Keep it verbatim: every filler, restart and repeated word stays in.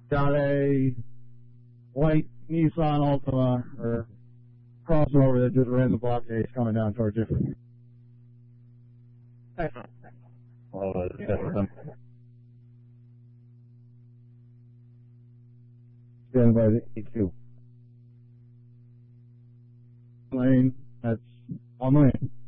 Got a white Nissan Altima or crossover that just ran the blockade coming down towards you. Well, uh, system. Stand by the E two. Lane, that's on lane.